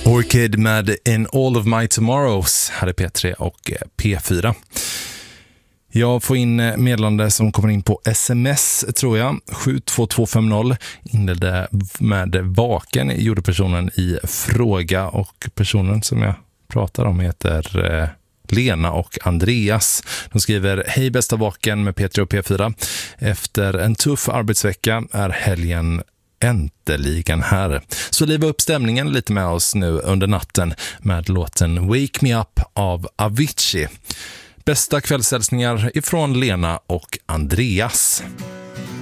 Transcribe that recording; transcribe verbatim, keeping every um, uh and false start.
Orchid med In All of My Tomorrows här är P tre och P fyra. Jag får in meddelande som kommer in på sms, tror jag. sju två två fem noll inledde med vaken, gjorde personen i fråga, och personen som jag pratar om heter eh, Lena och Andreas. De skriver: hej bästa vaken med P tre och P fyra. Efter en tuff arbetsvecka är helgen äntligen här. Så liva upp stämningen lite med oss nu under natten med låten Wake Me Up av Avicii. Bästa kvällshälsningar ifrån Lena och Andreas.